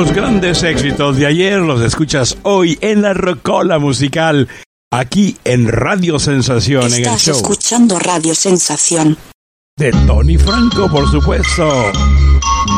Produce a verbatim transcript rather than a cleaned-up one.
Los grandes éxitos de ayer los escuchas hoy en la Rocola Musical, aquí en Radio Sensación. Estás en el show escuchando Radio Sensación de Tony Franco, por supuesto.